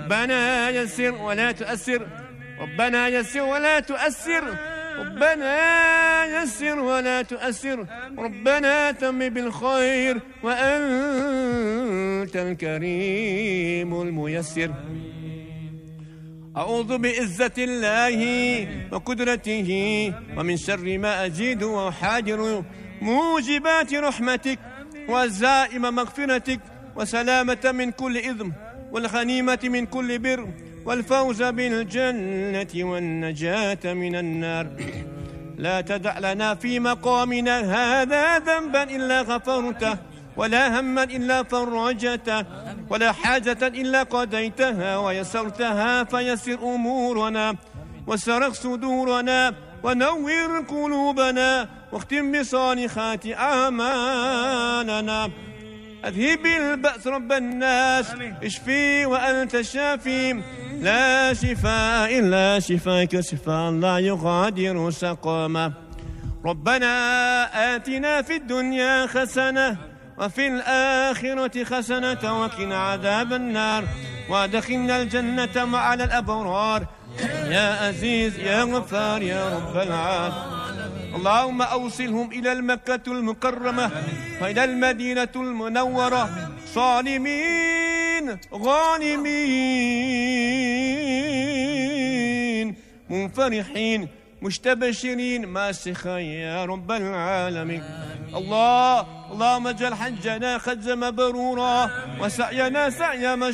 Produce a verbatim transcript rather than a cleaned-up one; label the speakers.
Speaker 1: ربنا يسر ولا تؤثر ربنا يسر ولا تؤثر ربنا يسر ولا تؤثر ربنا تم بالخير وأنت الكريم الميسر. أعوذ بعزة الله وقدرته ومن شر ما أجيد وأحاجر موجبات رحمتك وزائم مغفرتك وسلامة من كل إثم والغنيمة من كل بر والفوز بالجنة والنجاة من النار. لا تدع لنا في مقامنا هذا ذنبا إلا غفرته ولا هما إلا فرجته ولا حاجة إلا قضيتها ويسرتها فيسر أمورنا وسرق صدورنا ونور قلوبنا واختم بصالحات أعمالنا. أذهب البأس رب الناس اشفي وأنت الشافي لا شفاء إلا شفاك شفاء لا يغادر سقما. ربنا آتنا في الدنيا حسنة وفي الآخرة حسنة وقنا عذاب النار وادخلنا الجنة مع الأبرار يا عزيز يا غفار يا رب العالمين. اللهم أوصلهم إلى المكة المكرمة وإلى المدينة المنورة صالمين غانمين منفرحين مستبشرين ماسخا يا رب العالمين. الله اللهم اجعل حجنا حجا مبرورا وسعينا سعيا مشكورا